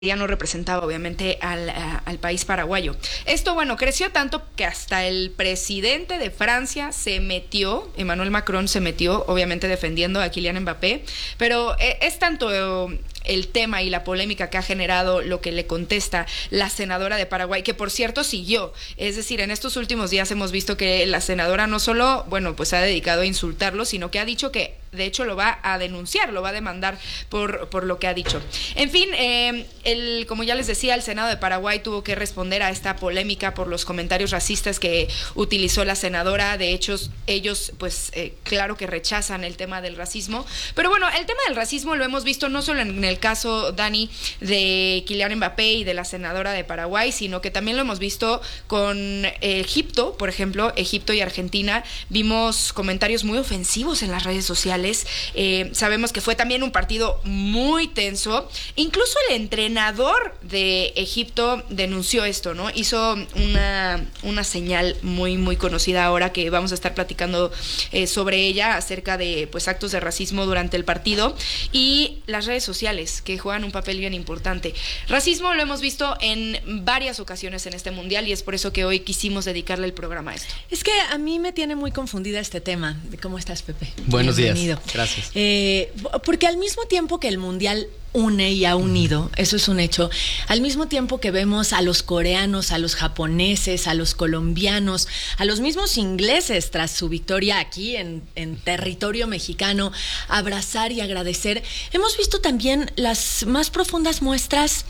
ya no representaba obviamente al país paraguayo. Esto, bueno, creció tanto que hasta el presidente de Francia se metió, Emmanuel Macron se metió, obviamente defendiendo a Kylian Mbappé, pero es tanto el tema y la polémica que ha generado lo que le contesta la senadora de Paraguay, que por cierto siguió. Es decir, en estos últimos días hemos visto que la senadora no solo, bueno, pues se ha dedicado a insultarlo, sino que ha dicho que de hecho lo va a denunciar, lo va a demandar por lo que ha dicho. En fin, como ya les decía, el Senado de Paraguay tuvo que responder a esta polémica por los comentarios racistas que utilizó la senadora. De hecho, ellos, pues, claro que rechazan el tema del racismo. Pero bueno, el tema del racismo lo hemos visto no solo en el caso, Dani, de Kylian Mbappé y de la senadora de Paraguay, sino que también lo hemos visto con Egipto, por ejemplo, Egipto y Argentina. Vimos comentarios muy ofensivos en las redes sociales. Sabemos que fue también un partido muy tenso. Incluso el entrenador de Egipto denunció esto, ¿no? Hizo una señal muy, muy conocida ahora que vamos a estar platicando sobre ella, acerca de, pues, actos de racismo durante el partido, y las redes sociales, que juegan un papel bien importante. Racismo lo hemos visto en varias ocasiones en este mundial, y es por eso que hoy quisimos dedicarle el programa a esto. Es que a mí me tiene muy confundida este tema. ¿Cómo estás, Pepe? Buenos Bienvenido. días. Gracias. Porque al mismo tiempo que el mundial une y ha unido, eso es un hecho, al mismo tiempo que vemos a los coreanos, a los japoneses, a los colombianos, a los mismos ingleses tras su victoria aquí en territorio mexicano, abrazar y agradecer, hemos visto también las más profundas muestras,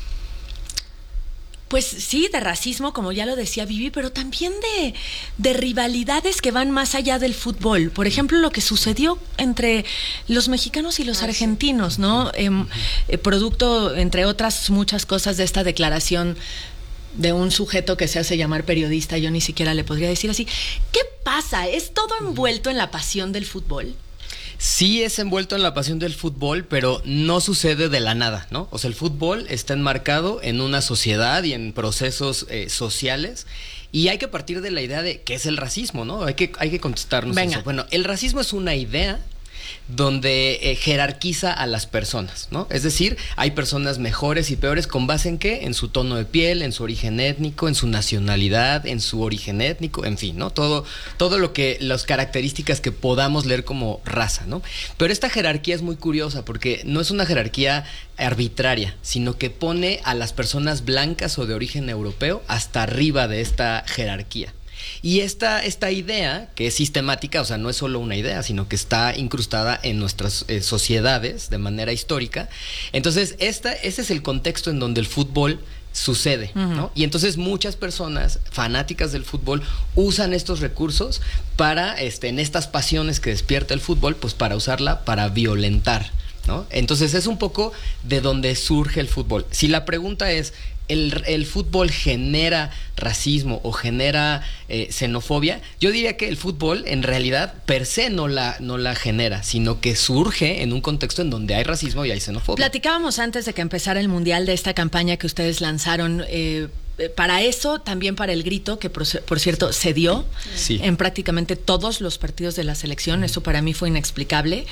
pues sí, de racismo, como ya lo decía Vivi, pero también de rivalidades que van más allá del fútbol. Por ejemplo, lo que sucedió entre los mexicanos y los argentinos, ¿no? Producto, entre otras muchas cosas, de esta declaración de un sujeto que se hace llamar periodista, yo ni siquiera le podría decir así. ¿Qué pasa? ¿Es todo envuelto en la pasión del fútbol? Sí, es envuelto en la pasión del fútbol, pero no sucede de la nada, ¿no? O sea, el fútbol está enmarcado en una sociedad y en procesos sociales, y hay que partir de la idea de qué es el racismo, ¿no? Hay que contestarnos eso. Bueno, el racismo es una idea donde jerarquiza a las personas, ¿no? Es decir, hay personas mejores y peores con base en ¿qué? En su tono de piel, en su origen étnico, en su nacionalidad, en su origen étnico, en fin, ¿no? Todo lo que, las características que podamos leer como raza, ¿no? Pero esta jerarquía es muy curiosa porque no es una jerarquía arbitraria, sino que pone a las personas blancas o de origen europeo hasta arriba de esta jerarquía. Y esta idea, que es sistemática, o sea, no es solo una idea, sino que está incrustada en nuestras sociedades de manera histórica. Entonces, ese es el contexto en donde el fútbol sucede, ¿no? Y entonces muchas personas fanáticas del fútbol usan estos recursos para, en estas pasiones que despierta el fútbol, pues para usarla para violentar, ¿no? Entonces es un poco de donde surge el fútbol. Si la pregunta es, ¿el fútbol genera racismo o genera xenofobia? Yo diría que el fútbol en realidad per se no la genera, sino que surge en un contexto en donde hay racismo y hay xenofobia. Platicábamos antes de que empezara el mundial de esta campaña que ustedes lanzaron, para eso, también para el grito, que por cierto se dio en prácticamente todos los partidos de la selección. Eso para mí fue inexplicable.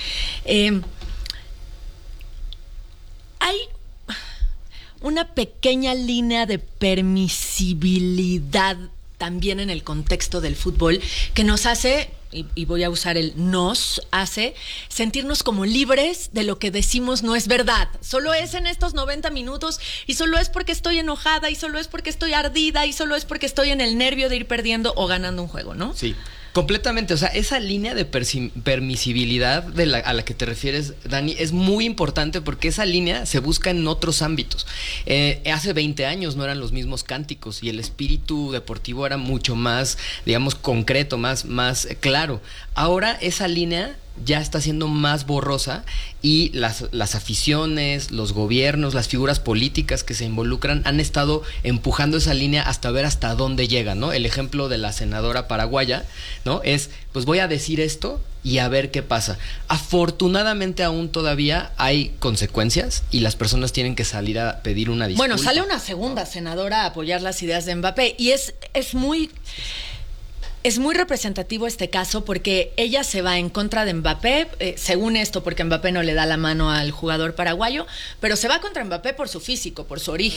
Hay una pequeña línea de permisibilidad también en el contexto del fútbol que nos hace, y voy a usar nos hace sentirnos como libres de lo que decimos no es verdad. Solo es en estos 90 minutos, y solo es porque estoy enojada, y solo es porque estoy ardida, y solo es porque estoy en el nervio de ir perdiendo o ganando un juego, ¿no? Sí. Completamente, o sea, esa línea de permisibilidad a la que te refieres, Dani, es muy importante porque esa línea se busca en otros ámbitos. Hace 20 años no eran los mismos cánticos y el espíritu deportivo era mucho más, digamos, concreto, más claro. Ahora esa línea ya está siendo más borrosa y las aficiones, los gobiernos, las figuras políticas que se involucran han estado empujando esa línea hasta ver hasta dónde llega, ¿no? El ejemplo de la senadora paraguaya, ¿no? Es, pues voy a decir esto y a ver qué pasa. Afortunadamente aún todavía hay consecuencias y las personas tienen que salir a pedir una disculpa. Bueno, sale una segunda senadora a apoyar las ideas de Mbappé y es muy... Es muy representativo este caso porque ella se va en contra de Mbappé, según esto, porque Mbappé no le da la mano al jugador paraguayo, pero se va contra Mbappé por su físico, por su origen.